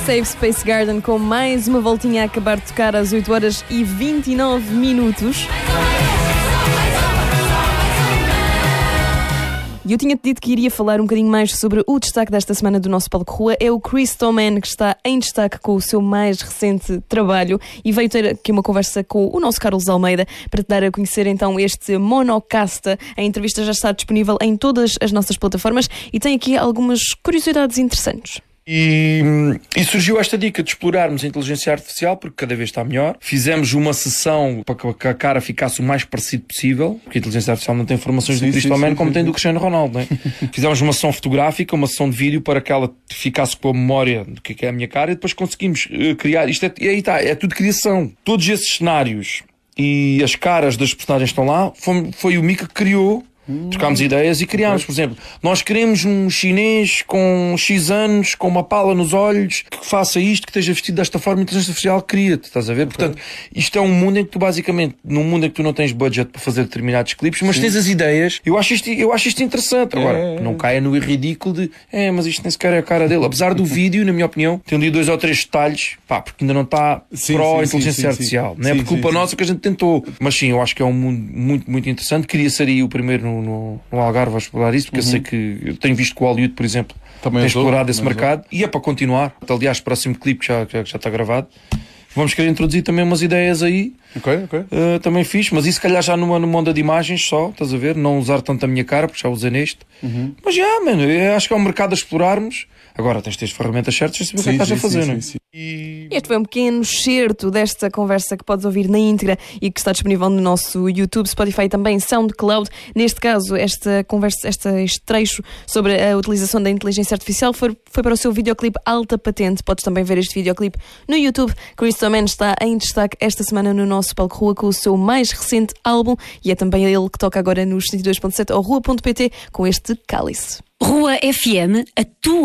Safe Space Garden com mais uma voltinha a acabar de tocar às 8h29. E eu tinha-te dito que iria falar um bocadinho mais sobre o destaque desta semana do nosso Palco Rua. É o Crystal Man, que está em destaque com o seu mais recente trabalho e veio ter aqui uma conversa com o nosso Carlos Almeida para te dar a conhecer então este Monocasta. A entrevista já está disponível em todas as nossas plataformas e tem aqui algumas curiosidades interessantes. E surgiu esta dica de explorarmos a inteligência artificial, porque cada vez está melhor. Fizemos uma sessão para que a cara ficasse o mais parecido possível, porque a inteligência artificial não tem informações do Crystal Man como tem do Cristiano Ronaldo, né? Fizemos uma sessão fotográfica, uma sessão de vídeo para que ela ficasse com a memória do que é a minha cara e depois conseguimos criar. Isto e aí está, é tudo criação. Todos esses cenários e as caras das personagens que estão lá, foi o Mika que criou. Trocámos ideias e criámos, por exemplo, nós queremos um chinês com X anos, com uma pala nos olhos, que faça isto, que esteja vestido desta forma, a inteligência artificial cria-te, estás a ver? Portanto, isto é um mundo em que tu basicamente, num mundo em que tu não tens budget para fazer determinados clipes, mas tens as ideias. Eu acho isto interessante. Agora, não caia no ridículo de, mas isto nem sequer é a cara dele. Apesar do vídeo, na minha opinião, tem ali 2 ou 3 detalhes, porque ainda não está pró inteligência artificial. Não é por culpa nossa que a gente tentou. Mas sim, eu acho que é um mundo muito, muito interessante. Queria ser aí o primeiro no Algarve a explorar isso, porque eu sei que eu tenho visto que o Hollywood, por exemplo, também tem explorado esse mercado e é para continuar. Aliás, o próximo clipe já está gravado. Vamos querer introduzir também umas ideias aí. Também fixe, mas isso se calhar já numa onda de imagens só, estás a ver? Não usar tanto a minha cara, porque já usei neste. Mas mano, eu acho que é um mercado a explorarmos. Agora tens de ter as ferramentas certas e saber o que é que estás a fazer, não é? Este foi um pequeno excerto desta conversa que podes ouvir na íntegra e que está disponível no nosso YouTube, Spotify e também SoundCloud. Neste caso, esta conversa, este trecho sobre a utilização da inteligência artificial foi para o seu videoclipe Alta Patente. Podes também ver este videoclipe no YouTube. Crystal Man está em destaque esta semana no nosso Palco Rua com o seu mais recente álbum e é também ele que toca agora nos 102.7 ou rua.pt com este Cálice. Rua FM, a tua